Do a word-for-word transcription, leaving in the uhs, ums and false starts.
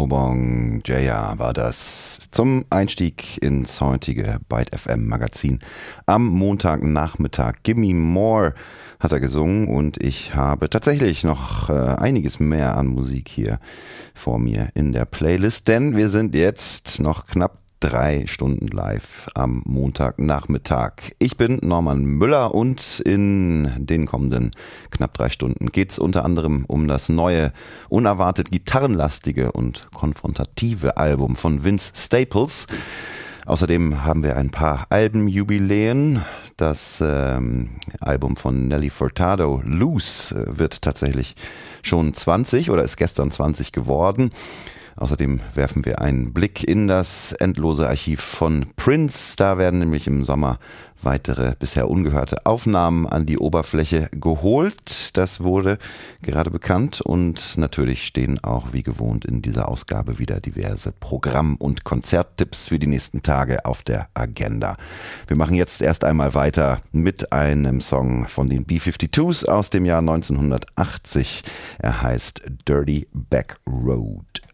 Obong Jaya war das zum Einstieg ins heutige Byte F M Magazin. Am Montagnachmittag Gimme More hat er gesungen und ich habe tatsächlich noch äh, einiges mehr an Musik hier vor mir in der Playlist, denn wir sind jetzt noch knapp drei Stunden live am Montagnachmittag. Ich bin Norman Müller und in den kommenden knapp drei Stunden geht es unter anderem um das neue, unerwartet gitarrenlastige und konfrontative Album von Vince Staples. Außerdem haben wir ein paar Albenjubiläen. Das ähm, Album von Nelly Furtado, Loose, wird tatsächlich schon zwanzig oder ist gestern zwanzig geworden. Außerdem werfen wir einen Blick in das endlose Archiv von Prince. Da werden nämlich im Sommer weitere bisher ungehörte Aufnahmen an die Oberfläche geholt. Das wurde gerade bekannt und natürlich stehen auch wie gewohnt in dieser Ausgabe wieder diverse Programm- und Konzerttipps für die nächsten Tage auf der Agenda. Wir machen jetzt erst einmal weiter mit einem Song von den B zweiundfünfzig aus dem Jahr neunzehnhundertachtzig. Er heißt Dirty Back Road.